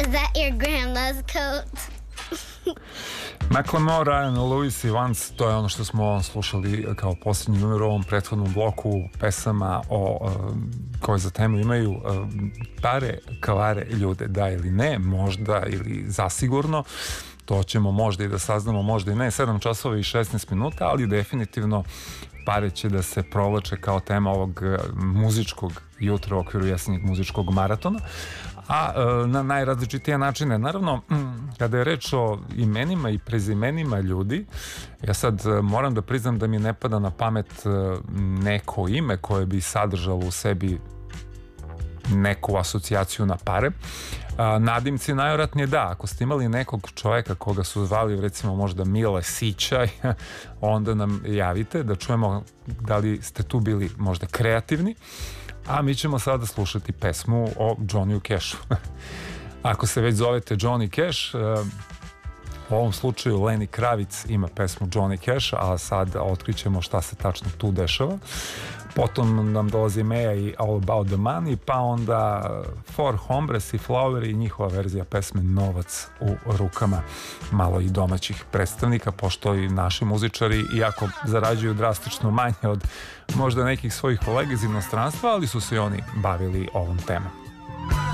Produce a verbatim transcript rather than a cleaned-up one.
Is that your grandma's coat? Macklemore, Ryan Lewis i Vance, to je ono što smo slušali kao posljednji numjer u ovom prethodnom bloku pesama o, um, koje za temu imaju um, pare, kavare, ljude, da ili ne, možda ili zasigurno. To ćemo možda i da saznamo, možda i ne, sedam časova i šesnaest minuta, ali definitivno pare će da se provlače kao tema ovog muzičkog jutra u okviru jesenjeg muzičkog maratona, a na najrazličitije načine. Naravno, kada je reč o imenima i prezimenima ljudi, ja sad moram da priznam da mi ne pada na pamet neko ime koje bi sadržalo u sebi neku asocijaciju na pare. A, nadimci najvjerojatnije da, ako ste imali nekog čovjeka koga su zvali recimo možda Mile Sićaj, onda nam javite da čujemo da li ste tu bili možda kreativni, a mi ćemo sada slušati pesmu o Johnny Cashu. Ako se već zovete Johnny Cash, u ovom slučaju Lenny Kravitz ima pesmu Johnny Cash, a sad otkrićemo šta se tačno tu dešava. Potom nam dolazi Meja i All About the Money, pa onda Four Hombres i Flower i njihova verzija pesme Novac u rukama malo i domaćih predstavnika, pošto i naši muzičari, iako zarađuju drastično manje od možda nekih svojih kolega iz inostranstva, ali su se oni bavili ovom temom.